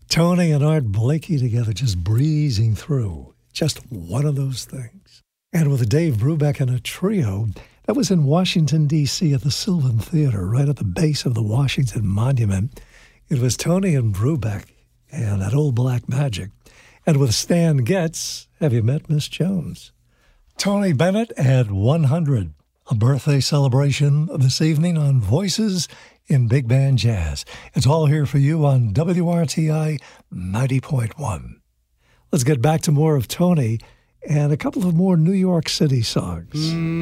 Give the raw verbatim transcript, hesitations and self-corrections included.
Tony and Art Blakey together, just breezing through. Just one of those things. And with Dave Brubeck and a trio, that was in Washington, D C at the Sylvan Theater, right at the base of the Washington Monument. It was Tony and Brubeck and that old Black Magic. And with Stan Getz, have you met Miss Jones? Tony Bennett at one hundred, a birthday celebration this evening on Voices in Big Band Jazz. It's all here for you on W R T I ninety point one. Let's get back to more of Tony and a couple of more New York City songs. Mm.